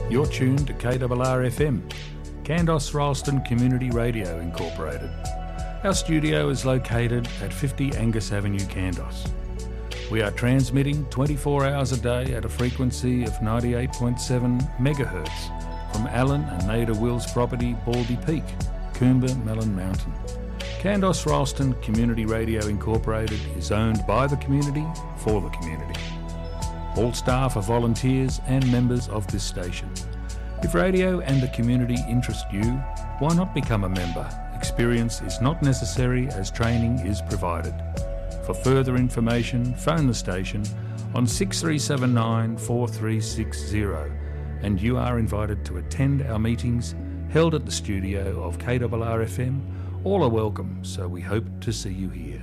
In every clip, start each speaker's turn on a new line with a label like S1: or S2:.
S1: You're tuned to KRRFM, Kandos Ralston Community Radio Incorporated. Our studio is located at 50 Angus Avenue, Kandos. We are transmitting 24 hours a day at a frequency of 98.7 megahertz from Alan and Nada Will's property, Baldy Peak, Coomba Mellon Mountain. Kandos Ralston Community Radio Incorporated is owned by the community for the community. All staff are volunteers and members of this station. If radio and the community interest you, why not become a member? Experience is not necessary as training is provided. For further information, phone the station on 6379 4360 and you are invited to attend our meetings held at the studio of KRRFM. All are welcome, so we hope to see you here.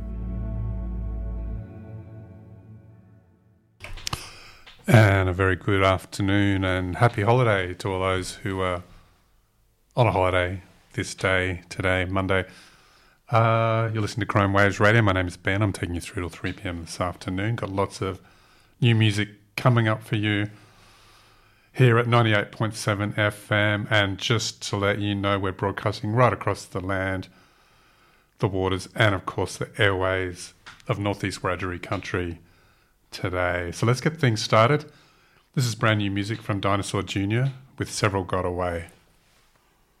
S2: And a very good afternoon and happy holiday to all those who are on a holiday this day, today, Monday. You're listening to Chrome Waves Radio. My name is Ben. I'm taking you through till 3 p.m. this afternoon. Got lots of new music coming up for you here at 98.7 FM. And just to let you know, we're broadcasting right across the land, the waters, and of course the airways of Northeast Wiradjuri country today. So let's get things started. This is brand new music from Dinosaur Jr. with Several Got Away.